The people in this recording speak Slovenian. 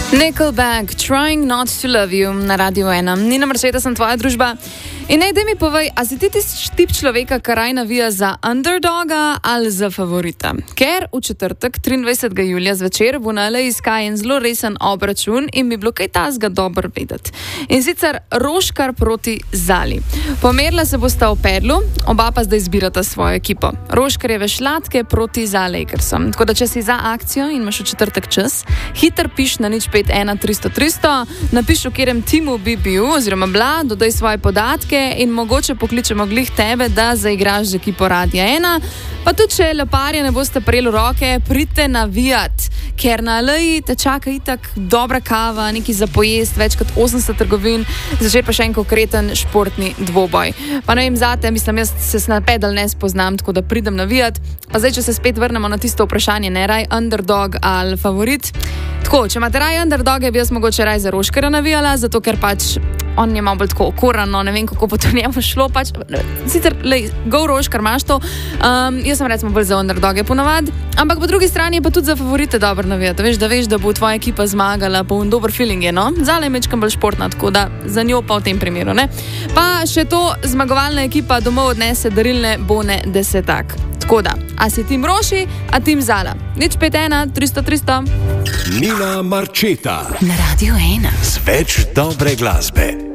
Nickelback, Trying Not to Love You na Radio 1. Nina Marčeta, sem tvoja družba. In naj mi povej, a si ti tisti tip človeka, ki raj navija za underdoga ali za favorita? Ker v četrtek, 23. julija zvečer, bo na LSK en zelo resen obračun in bi bilo kaj tazga dobro vedeti. In sicer Roškar proti Zali. Pomerila se bosta v Perlu, oba pa zdaj izbirata svojo ekipo. Roškarjeve Šlatke proti Zalakersom. Tako da, če si za akcijo in imaš v četrtek čas, hiter piš na 051 300 300, napiš, v katerem timu bi bil oziroma bila, dodaj svoje podatke in mogoče pokličemo glih tebe, da zaigraš z ekipo Radia 1. Pa tudi, če leparje ne boste prijeli roke, pridite navijat, ker na Leji te čaka itak dobra kava, neki za pojest, več kot 80 trgovin, začer pa še en konkreten športni dvoboj. Pa ne vem zate, mislim, jaz se na pedal ne spoznam, tako da pridem navijat. Pa zdaj, če se spet vrnemo na tisto vprašanje, ne raj underdog ali favorit. Tako, če imate raj underdoge, bi jaz mogoče raj za Roškarja navijala, zato ker pač on je malo bolj tako okorano, ne vem, kako bo to njemu šlo, pač, sicer, lej, go Roškar, imaš to, jaz sem recimo bolj za underdoge ponavad, ampak po drugi strani je pa tudi za favorite dobro navijati, veš, da bo tvoja ekipa zmagala, pa un dober feeling je, no? Zala je mečkam bolj športna, tako da za njo pa v tem primeru, ne? Pa še to, zmagovalna ekipa domov odnese darilne bone desetak. Tako da, a si tim Roši, a tim Zala. 051 300 300. Nina Marčeta na Radio 1 z več dobre glasbe.